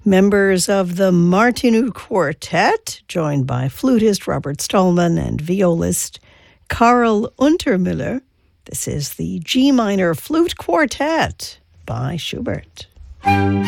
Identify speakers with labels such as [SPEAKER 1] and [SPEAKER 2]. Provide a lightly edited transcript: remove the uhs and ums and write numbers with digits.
[SPEAKER 1] Members of the Martinu Quartet, joined by flutist Robert Stallman and violist Karl Untermüller. This is the G minor Flute Quartet by Schubert.